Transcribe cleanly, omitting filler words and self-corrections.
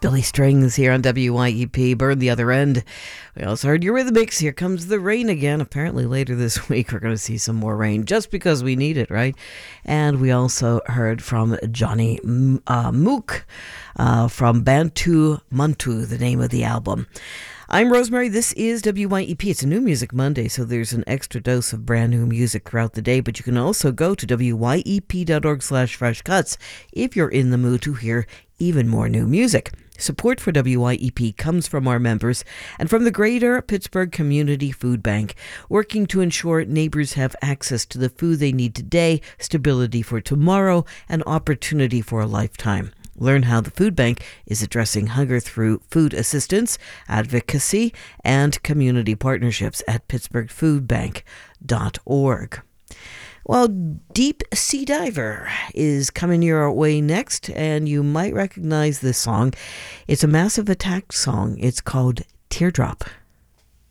Billy Strings here on WYEP, Burn the Other End. We also heard Eurythmics, Here Comes the Rain Again. Apparently later this week we're going to see some more rain just because we need it, right? And we also heard from Johnny Mook from Bantu Muntu, the name of the album. I'm Rosemary. This is WYEP. It's a New Music Monday, so there's an extra dose of brand new music throughout the day. But you can also go to wyep.org/freshcuts if you're in the mood to hear even more new music. Support for WYEP comes from our members and from the Greater Pittsburgh Community Food Bank, working to ensure neighbors have access to the food they need today, stability for tomorrow, and opportunity for a lifetime. Learn how the food bank is addressing hunger through food assistance, advocacy, and community partnerships at pittsburghfoodbank.org. Well, Deep Sea Diver is coming your way next, and you might recognize this song. It's a Massive Attack song. It's called Teardrop.